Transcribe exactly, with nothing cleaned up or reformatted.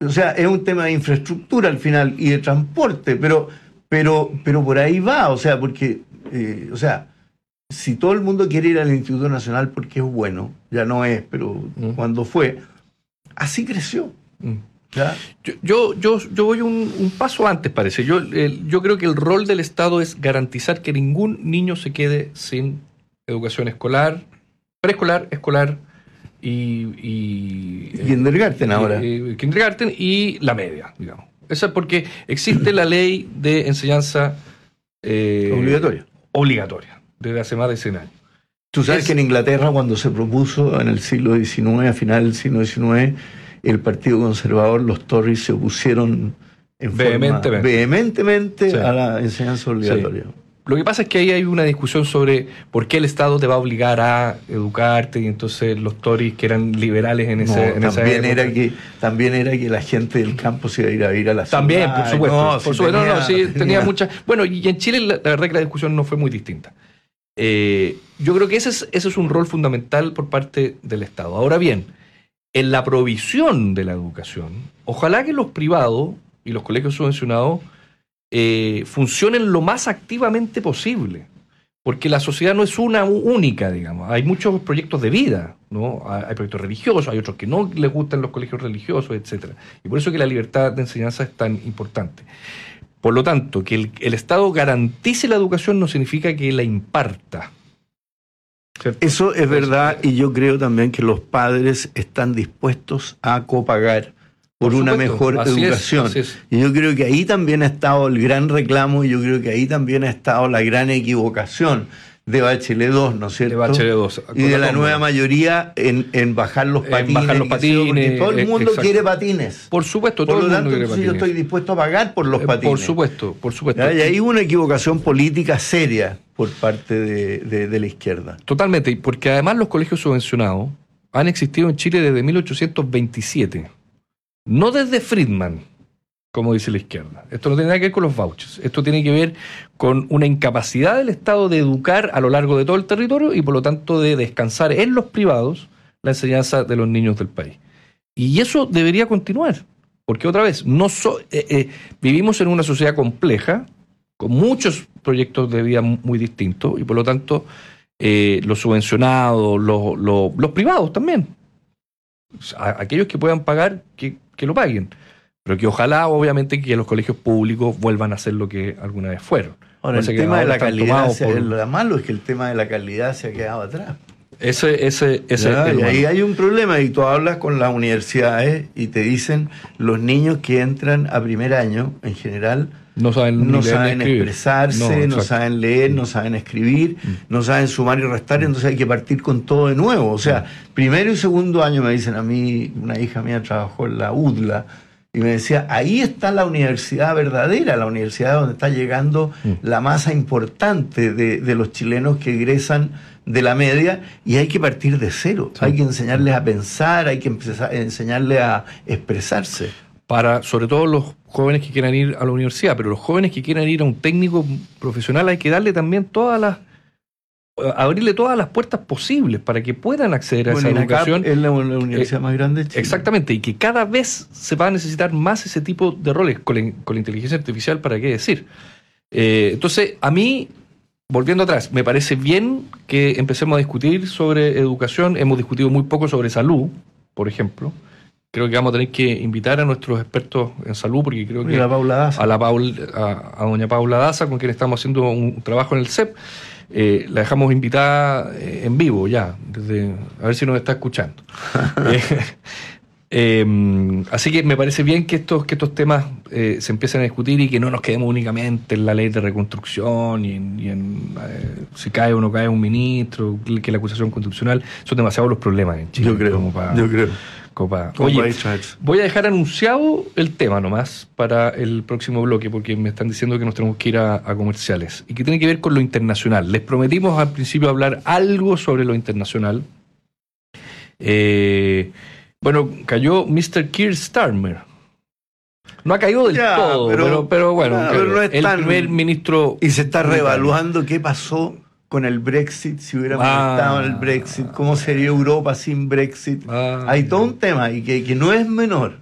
o sea, es un tema de infraestructura al final y de transporte, pero, pero, pero por ahí va, o sea, porque, eh, o sea, si todo el mundo quiere ir al Instituto Nacional porque es bueno, ya no es, pero mm. cuando fue, así creció. Mm. ¿Ya? Yo, yo, yo, yo voy un, un paso antes, parece. Yo, el, yo creo que el rol del Estado es garantizar que ningún niño se quede sin educación escolar, preescolar, escolar y... Y, y kindergarten eh, ahora. Eh, kindergarten y la media, digamos. Eso es porque existe la ley de enseñanza eh, obligatoria. Obligatoria, desde hace más de cien años. Tú sabes es, que en Inglaterra, cuando se propuso en el siglo diecinueve, a final del siglo diecinueve, el Partido Conservador, los Tories, se opusieron en vehementemente, forma, vehementemente sí. a la enseñanza obligatoria. Sí. Lo que pasa es que ahí hay una discusión sobre por qué el Estado te va a obligar a educarte, y entonces los Tories, que eran liberales en, ese, no, en esa también época... Era que, también era que la gente del campo se iba a ir a vivir a la ciudad. También, por supuesto. No, por si supuesto tenía, no, no, sí, tenía, tenía muchas... Bueno, y en Chile la, la verdad que la discusión no fue muy distinta. Eh, yo creo que ese es, ese es un rol fundamental por parte del Estado. Ahora bien, en la provisión de la educación, ojalá que los privados y los colegios subvencionados eh, funcionen lo más activamente posible, porque la sociedad no es una única, digamos. Hay muchos proyectos de vida, ¿no? Hay proyectos religiosos, hay otros que no les gustan los colegios religiosos, etcétera. Y por eso que la libertad de enseñanza es tan importante. Por lo tanto, que el, el Estado garantice la educación no significa que la imparta. ¿Cierto? Eso es verdad, y yo creo también que los padres están dispuestos a copagar por, por una mejor así educación. Es, es. Y yo creo que ahí también ha estado el gran reclamo, y yo creo que ahí también ha estado la gran equivocación de Bachelet dos, ¿no es cierto? De Bachelet dos. Y de la nueva mayoría en, en bajar los patines. En bajar los patines. Porque todo el mundo exacto. quiere patines. Por supuesto, por todo lo el mundo tanto, quiere patines. Yo estoy dispuesto a pagar por los patines. Por supuesto, por supuesto. ¿Ya? Y hay una equivocación política seria por parte de, de, de la izquierda. Totalmente, porque además los colegios subvencionados han existido en Chile desde mil ochocientos veintisiete. No desde Friedman, como dice la izquierda. Esto no tiene nada que ver con los vouchers. Esto tiene que ver con una incapacidad del Estado de educar a lo largo de todo el territorio y por lo tanto de descansar en los privados la enseñanza de los niños del país. Y eso debería continuar, porque otra vez, no so, eh, eh, vivimos en una sociedad compleja, con muchos proyectos de vida muy distintos, y por lo tanto eh, los subvencionados, los, los, los privados también, a, aquellos que puedan pagar, que, que lo paguen. Pero que ojalá, obviamente, que los colegios públicos vuelvan a ser lo que alguna vez fueron. Ahora, el tema de la calidad, se, por... lo malo es que el tema de la calidad se ha quedado atrás. Ese, ese, ese ya, es y ahí hay un problema, y tú hablas con las universidades y te dicen, los niños que entran a primer año, en general, no saben, no saben expresarse, no, no saben leer, no saben escribir, mm. no saben sumar y restar, mm. entonces hay que partir con todo de nuevo. O sea, mm. primero y segundo año, me dicen a mí, una hija mía trabajó en la U D L A, y me decía, ahí está la universidad verdadera, la universidad donde está llegando mm. la masa importante de, de los chilenos que egresan de la media, y hay que partir de cero. Sí. Hay que enseñarles a pensar, hay que empezar a enseñarles a expresarse. Para, sobre todo los jóvenes que quieran ir a la universidad, pero los jóvenes que quieran ir a un técnico profesional hay que darle también todas las, abrirle todas las puertas posibles para que puedan acceder a bueno, esa educación. Es la, la universidad eh, más grande de Chile. Exactamente, y que cada vez se va a necesitar más ese tipo de roles con la, con la inteligencia artificial, ¿para qué decir? Eh, entonces, a mí, volviendo atrás, me parece bien que empecemos a discutir sobre educación. Hemos discutido muy poco sobre salud, por ejemplo. Creo que vamos a tener que invitar a nuestros expertos en salud, porque creo que la Paula Daza. a la Paula, a, a doña Paula Daza, con quien estamos haciendo un trabajo en el C E P, eh, la dejamos invitada eh, en vivo ya, desde, a ver si nos está escuchando. eh, eh, así que me parece bien que estos, que estos temas eh, se empiecen a discutir y que no nos quedemos únicamente en la ley de reconstrucción y en, y en eh, si cae o no cae un ministro, que la acusación constitucional. Son demasiados los problemas en Chile. Yo creo, como para, yo creo. Copa. Oye, voy a dejar anunciado el tema nomás para el próximo bloque, porque me están diciendo que nos tenemos que ir a, a comerciales, y que tiene que ver con lo internacional. Les prometimos al principio hablar algo sobre lo internacional. Eh, bueno, cayó mister Keir Starmer. No ha caído del ya, todo, pero, pero, pero bueno, ya, pero no es el tan, primer ministro... Y se está reevaluando qué pasó con el Brexit, si hubiéramos ah, estado en el Brexit, cómo sería Europa sin Brexit. Ah, hay todo un tema y que, que no es menor.